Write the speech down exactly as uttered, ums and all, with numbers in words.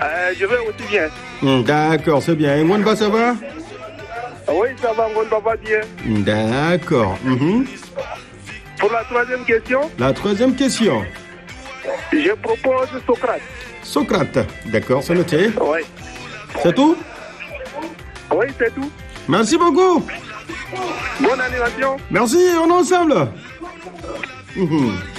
Euh, je vais aussi bien. Hmm, D'accord, c'est bien. Et Mwenba, ça va? Oui, ça va, on va bien. D'accord. Mhm. Pour la troisième question, La troisième question. je propose Socrate. Socrate. D'accord, c'est noté. Oui. C'est tout? Oui, c'est tout. Merci beaucoup. Bonne animation. Merci, on est ensemble. Mhm.